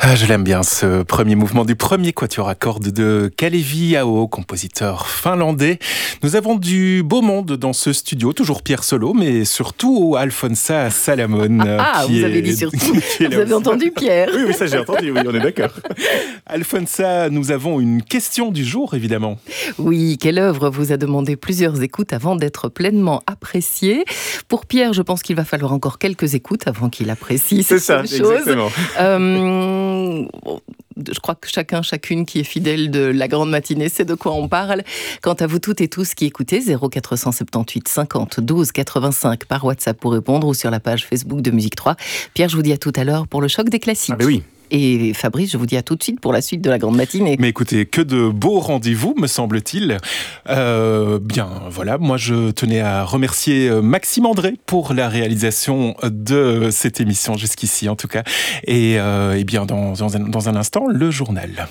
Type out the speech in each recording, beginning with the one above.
Ah, je l'aime bien, ce premier mouvement du premier quatuor à cordes de Kalevi Aho, compositeur finlandais. Nous avons du beau monde dans ce studio, toujours Pierre Solo, mais surtout Alfonsa Salamone. Vous avez dit surtout, vous avez entendu Pierre. Oui, ça j'ai entendu, oui, on est d'accord. Alfonsa, nous avons une question du jour, évidemment. Oui, quelle œuvre vous a demandé plusieurs écoutes avant d'être pleinement appréciée? Pour Pierre, je pense qu'il va falloir encore quelques écoutes avant qu'il apprécie cette chose. C'est ça, exactement. Je crois que chacune qui est fidèle de la grande matinée sait de quoi on parle. Quant à vous toutes et tous qui écoutez, 0478 50 12 85 par WhatsApp pour répondre ou sur la page Facebook de Musique 3. Pierre, je vous dis à tout à l'heure pour le choc des classiques. Ah ben oui. Et Fabrice, je vous dis à tout de suite pour la suite de la grande matinée. Mais écoutez, que de beaux rendez-vous, me semble-t-il. Bien, voilà, moi je tenais à remercier Maxime André pour la réalisation de cette émission jusqu'ici, en tout cas. Et bien, dans un instant, le journal.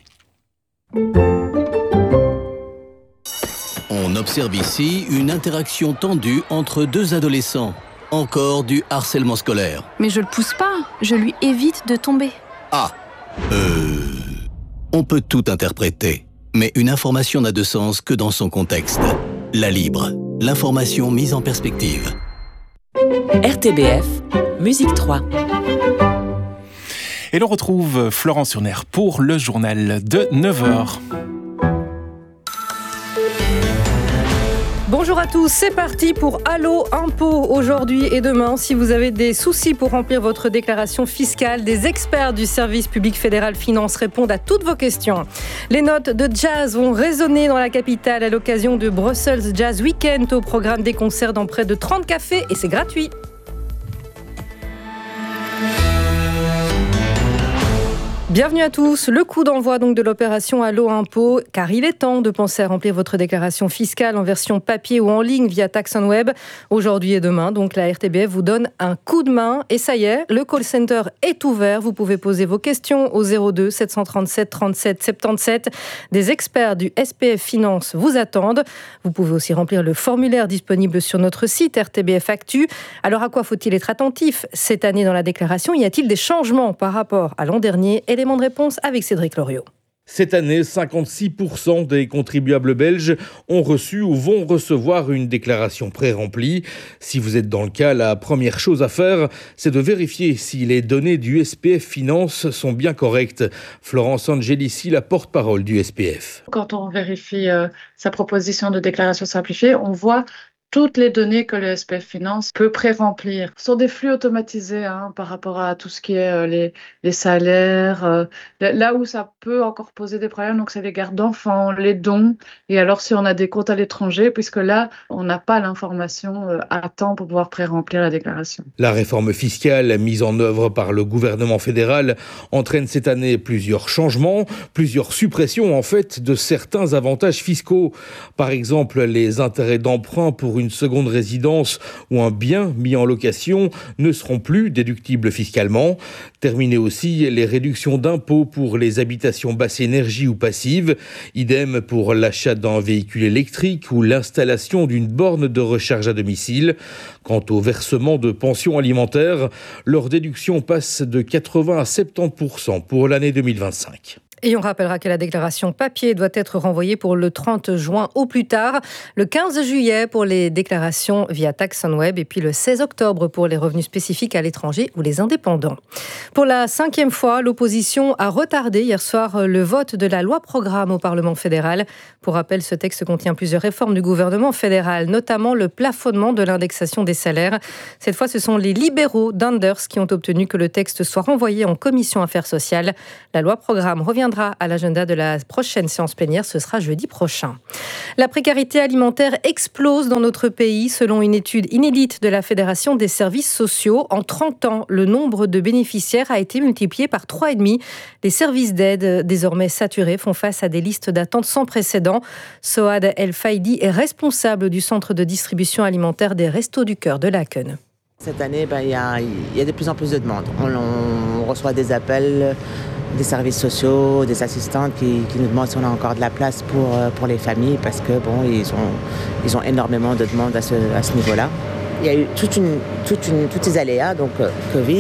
On observe ici une interaction tendue entre deux adolescents. Encore du harcèlement scolaire. Mais je le pousse pas, je lui évite de tomber. On peut tout interpréter, mais une information n'a de sens que dans son contexte. La Libre, l'information mise en perspective. RTBF, Musique 3. Et l'on retrouve Florence Urner pour le journal de 9h. Bonjour à tous, c'est parti pour Allo Impôts aujourd'hui et demain. Si vous avez des soucis pour remplir votre déclaration fiscale, des experts du service public fédéral Finance répondent à toutes vos questions. Les notes de jazz vont résonner dans la capitale à l'occasion de Brussels Jazz Weekend, au programme des concerts dans près de 30 cafés et c'est gratuit. Bienvenue à tous. Le coup d'envoi donc de l'opération Allo Impôts, car il est temps de penser à remplir votre déclaration fiscale en version papier ou en ligne via Tax on Web. Aujourd'hui et demain, donc la RTBF vous donne un coup de main et ça y est, le call center est ouvert. Vous pouvez poser vos questions au 02 737 37 77. Des experts du SPF Finance vous attendent. Vous pouvez aussi remplir le formulaire disponible sur notre site RTBF Actu. Alors à quoi faut-il être attentif cette année dans la déclaration? Y a-t-il des changements par rapport à l'an dernier? Élément de réponse avec Cédric Loriot. Cette année, 56% des contribuables belges ont reçu ou vont recevoir une déclaration pré-remplie. Si vous êtes dans le cas, la première chose à faire, c'est de vérifier si les données du SPF Finance sont bien correctes. Florence Angelici, la porte-parole du SPF. Quand on vérifie sa proposition de déclaration simplifiée, on voit toutes les données que le SPF Finance peut pré-remplir. Ce sont des flux automatisés par rapport à tout ce qui est les salaires. Là où ça peut encore poser des problèmes, donc c'est les gardes d'enfants, les dons. Et alors si on a des comptes à l'étranger, puisque là, on n'a pas l'information à temps pour pouvoir pré-remplir la déclaration. La réforme fiscale mise en œuvre par le gouvernement fédéral entraîne cette année plusieurs changements, plusieurs suppressions en fait de certains avantages fiscaux. Par exemple, les intérêts d'emprunt pour une seconde résidence ou un bien mis en location ne seront plus déductibles fiscalement. Terminées aussi les réductions d'impôts pour les habitations basse énergie ou passives. Idem pour l'achat d'un véhicule électrique ou l'installation d'une borne de recharge à domicile. Quant au versement de pensions alimentaires, leur déduction passe de 80 à 70% pour l'année 2025. Et on rappellera que la déclaration papier doit être renvoyée pour le 30 juin au plus tard, le 15 juillet pour les déclarations via Tax on Web et puis le 16 octobre pour les revenus spécifiques à l'étranger ou les indépendants. Pour la 5e fois, l'opposition a retardé hier soir le vote de la loi programme au Parlement fédéral. Pour rappel, ce texte contient plusieurs réformes du gouvernement fédéral, notamment le plafonnement de l'indexation des salaires. Cette fois, ce sont les libéraux d'Anders qui ont obtenu que le texte soit renvoyé en commission affaires sociales. La loi programme reviendra à l'agenda de la prochaine séance plénière, ce sera jeudi prochain. La précarité alimentaire explose dans notre pays. Selon une étude inédite de la Fédération des services sociaux, en 30 ans, le nombre de bénéficiaires a été multiplié par 3,5. Les services d'aide, désormais saturés, font face à des listes d'attente sans précédent. Soad El Faidi est responsable du centre de distribution alimentaire des Restos du Cœur de Laken. Cette année, il y a de plus en plus de demandes. On reçoit des appels des services sociaux, des assistantes qui nous demandent si on a encore de la place pour les familles parce que ils ont énormément de demandes à ce niveau-là. Il y a eu tous ces aléas, donc Covid,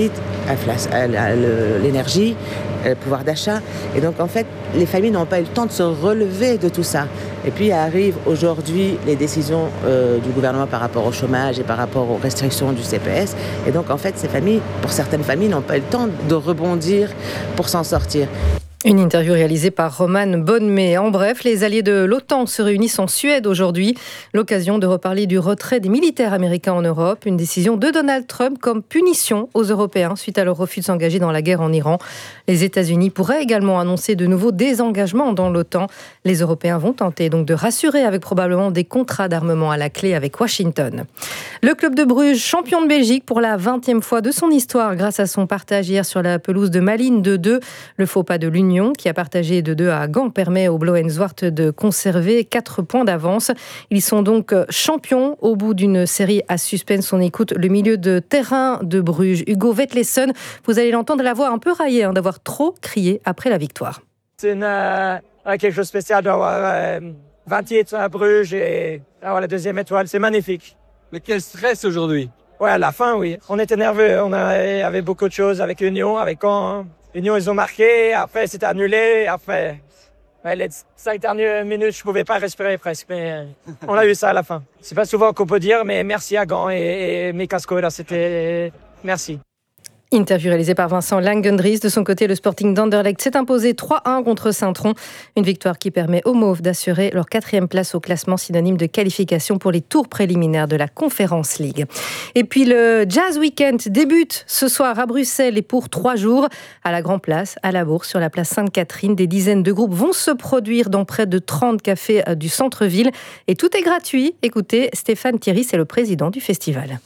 l'énergie, le pouvoir d'achat. Et donc, en fait, les familles n'ont pas eu le temps de se relever de tout ça. Et puis arrivent aujourd'hui les décisions du gouvernement par rapport au chômage et par rapport aux restrictions du CPS. Et donc, en fait, pour certaines familles, n'ont pas eu le temps de rebondir pour s'en sortir. Une interview réalisée par Romane Bonnemey. En bref, les alliés de l'OTAN se réunissent en Suède aujourd'hui. L'occasion de reparler du retrait des militaires américains en Europe. Une décision de Donald Trump comme punition aux Européens suite à leur refus de s'engager dans la guerre en Iran. Les États-Unis pourraient également annoncer de nouveaux désengagements dans l'OTAN. Les Européens vont tenter donc de rassurer avec probablement des contrats d'armement à la clé avec Washington. Le club de Bruges, champion de Belgique pour la 20e fois de son histoire grâce à son partage hier sur la pelouse de Malines 2-2. Le faux pas de l'Union qui a partagé 2-2 à Gand permet au Blauenzwart de conserver 4 points d'avance. Ils sont donc champions au bout d'une série à suspense. On écoute le milieu de terrain de Bruges, Hugo Vetlesen. Vous allez l'entendre, la voix un peu raillée d'avoir trop crié après la victoire. C'est quelque chose de spécial d'avoir 20 titres à Bruges et d'avoir la deuxième étoile. C'est magnifique. Mais quel stress aujourd'hui. Ouais, à la fin, oui. On était nerveux. On avait beaucoup de choses avec Union, avec Caen. Union, ils ont marqué. Après, c'était annulé. Après, les 5 dernières minutes, je pouvais pas respirer presque. Mais on a eu ça à la fin. C'est pas souvent qu'on peut dire, mais merci à Gand et Mika Skoda. C'était... Merci. Interview réalisée par Vincent Langendries. De son côté, le Sporting d'Anderlecht s'est imposé 3-1 contre Saint-Tron. Une victoire qui permet aux Mauves d'assurer leur 4e place au classement, synonyme de qualification pour les tours préliminaires de la Conference League. Et puis le Jazz Weekend débute ce soir à Bruxelles et pour 3 jours à la Grand Place, à la Bourse, sur la place Sainte-Catherine. Des dizaines de groupes vont se produire dans près de 30 cafés du centre-ville. Et tout est gratuit. Écoutez, Stéphane Thierry, c'est le président du festival.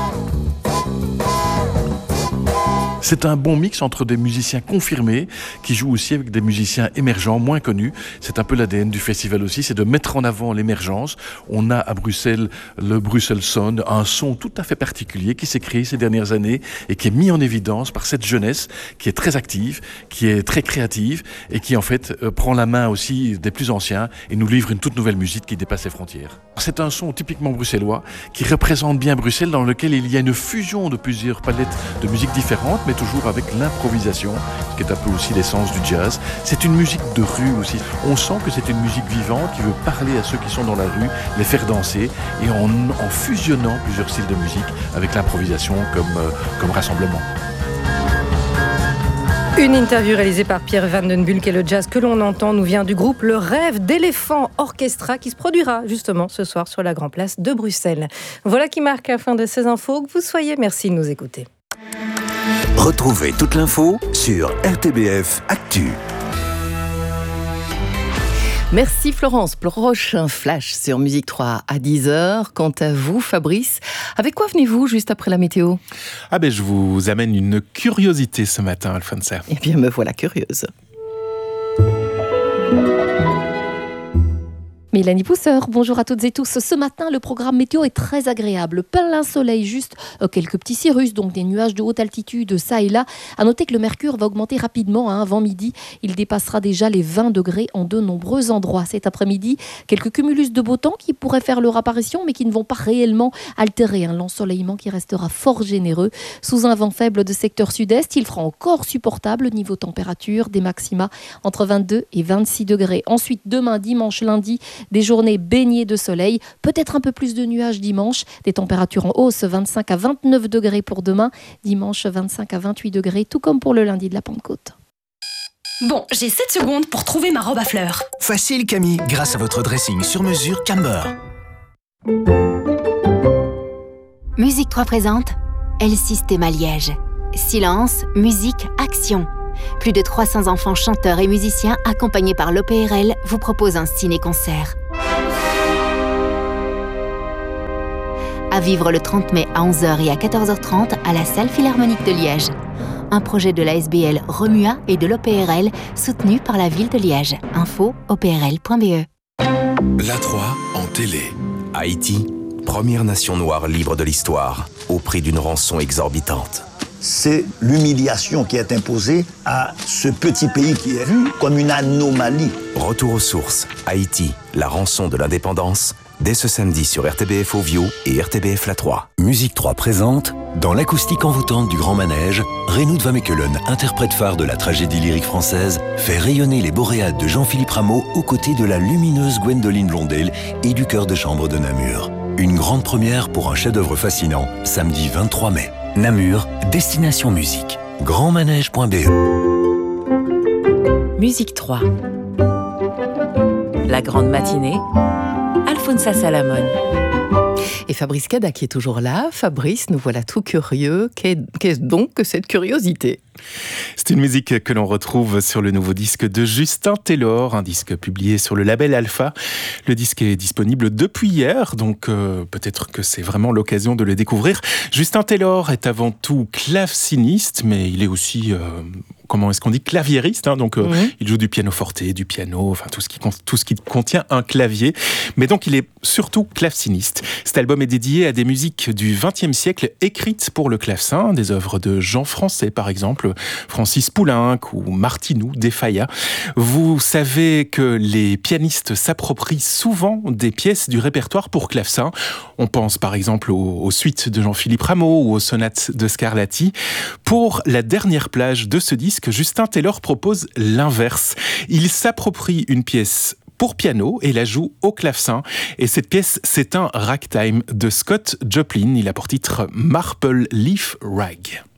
C'est un bon mix entre des musiciens confirmés qui jouent aussi avec des musiciens émergents, moins connus. C'est un peu l'ADN du festival aussi, c'est de mettre en avant l'émergence. On a à Bruxelles le Brussels Sound, un son tout à fait particulier qui s'est créé ces dernières années et qui est mis en évidence par cette jeunesse qui est très active, qui est très créative et qui en fait prend la main aussi des plus anciens et nous livre une toute nouvelle musique qui dépasse les frontières. C'est un son typiquement bruxellois qui représente bien Bruxelles, dans lequel il y a une fusion de plusieurs palettes de musiques différentes, mais toujours avec l'improvisation, ce qui est un peu aussi l'essence du jazz. C'est une musique de rue aussi. On sent que c'est une musique vivante qui veut parler à ceux qui sont dans la rue, les faire danser, et en fusionnant plusieurs styles de musique avec l'improvisation comme rassemblement. Une interview réalisée par Pierre Van den Bulck, et le jazz que l'on entend nous vient du groupe Le Rêve d'Éléphant Orchestra qui se produira justement ce soir sur la Grand Place de Bruxelles. Voilà qui marque la fin de ces infos. Que vous soyez, merci de nous écouter. Retrouvez toute l'info sur RTBF Actu. Merci Florence. Prochain flash sur Musique 3 à 10h. Quant à vous, Fabrice, avec quoi venez-vous juste après la météo ? Je vous amène une curiosité ce matin, Alfonsa. Eh bien, me voilà curieuse. Mélanie Pousseur, bonjour à toutes et tous. Ce matin, le programme météo est très agréable. Plein soleil, juste quelques petits cirrus, donc des nuages de haute altitude, ça et là. À noter que le mercure va augmenter rapidement avant midi. Il dépassera déjà les 20 degrés en de nombreux endroits. Cet après-midi, quelques cumulus de beau temps qui pourraient faire leur apparition, mais qui ne vont pas réellement altérer l'ensoleillement qui restera fort généreux. Sous un vent faible de secteur sud-est, il fera encore supportable niveau température, des maxima entre 22 et 26 degrés. Ensuite, demain, dimanche, lundi, des journées baignées de soleil, peut-être un peu plus de nuages dimanche, des températures en hausse, 25 à 29 degrés pour demain, dimanche 25 à 28 degrés, tout comme pour le lundi de la Pentecôte. Bon, j'ai 7 secondes pour trouver ma robe à fleurs. Facile Camille, grâce à votre dressing sur mesure Camber. Musique 3 présente El Sistema Liège. Silence, musique, action. Plus de 300 enfants chanteurs et musiciens accompagnés par l'OPRL vous proposent un ciné-concert. À vivre le 30 mai à 11h et à 14h30 à la Salle Philharmonique de Liège. Un projet de l'ASBL Remua et de l'OPRL soutenu par la ville de Liège. Info oprl.be. La3 en télé. Haïti, première nation noire libre de l'histoire, au prix d'une rançon exorbitante. C'est l'humiliation qui est imposée à ce petit pays qui est vu comme une anomalie. Retour aux sources, Haïti, la rançon de l'indépendance, dès ce samedi sur RTBF Ovio et RTBF La 3. Musique 3 présente Dans l'acoustique envoûtante du Grand Manège, Reinoud van Mechelen, interprète phare de la tragédie lyrique française, fait rayonner les Boréades de Jean-Philippe Rameau aux côtés de la lumineuse Gwendoline Blondel et du chœur de chambre de Namur. Une grande première pour un chef-d'œuvre fascinant, samedi 23 mai. Namur, destination musique. grandmanège.be. Musique 3. La grande matinée, Alfonsa Salamone. Et Fabrice Cada qui est toujours là. Fabrice, nous voilà tout curieux. Qu'est-ce donc que cette curiosité ? C'est une musique que l'on retrouve sur le nouveau disque de Justin Taylor, un disque publié sur le label Alpha. Le disque est disponible depuis hier, donc peut-être que c'est vraiment l'occasion de le découvrir. Justin Taylor est avant tout claveciniste, mais il est aussi... comment est-ce qu'on dit, claviériste, hein, donc il joue du pianoforte, du piano, enfin tout ce qui contient un clavier, mais donc il est surtout claveciniste. Cet album est dédié à des musiques du XXe siècle écrites pour le clavecin, des œuvres de Jean Français par exemple, Francis Poulenc ou Martinou, Desfaya. Vous savez que les pianistes s'approprient souvent des pièces du répertoire pour clavecin. On pense par exemple aux suites de Jean-Philippe Rameau ou aux sonates de Scarlatti. Pour la dernière plage de ce disque, Justin Taylor propose l'inverse. Il s'approprie une pièce pour piano et la joue au clavecin. Et cette pièce, c'est un ragtime de Scott Joplin. Il a pour titre Marple Leaf Rag.